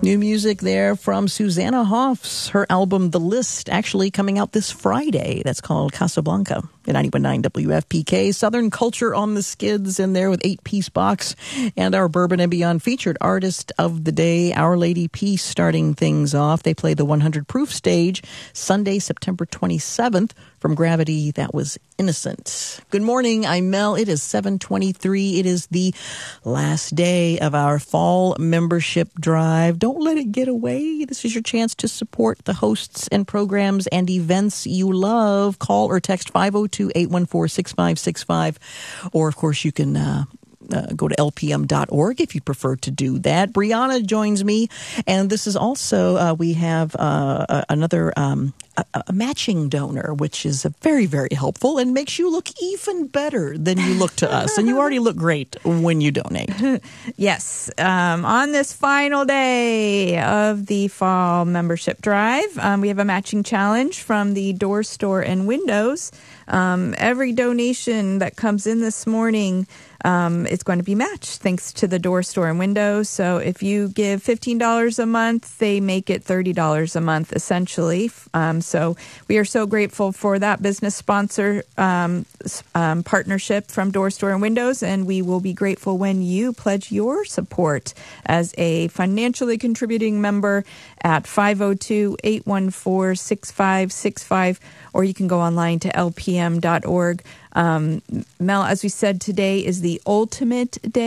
New music there from Susanna Hoffs. Her album, The List, actually coming out this Friday. That's called Casablanca at 91.9 WFPK. Southern Culture on the Skids in there with 8-piece box. And our Bourbon and Beyond featured artist of the day, Our Lady Peace, starting things off. They play the 100 Proof stage Sunday, September 27th. From Gravity, that was Innocent. Good morning, I'm Mel. It is 7:23. It is the last day of our fall membership drive. Don't let it get away. This is your chance to support the hosts and programs and events you love. Call or text 502-814-6565. Or, of course, you can go to lpm.org if you prefer to do that. Brianna joins me, and this is also, we have another a matching donor, which is very, very helpful and makes you look even better than you look to us. And you already look great when you donate. Yes. On this final day of the fall membership drive, we have a matching challenge from the Door Store and Windows. Every donation that comes in this morning is going to be matched thanks to the Door Store and Windows. So if you give $15 a month, they make it $30 a month, essentially. So we are so grateful for that business sponsor partnership from Door Store and Windows, and we will be grateful when you pledge your support as a financially contributing member at 502-814-6565, or you can go online to lpm.org. Mel, as we said, today is the ultimate day